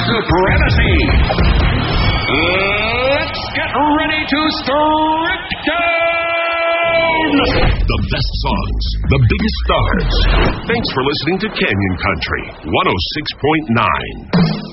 supremacy. Let's get ready to strip down! The best songs, the biggest stars. Thanks for listening to Canyon Country 106.9.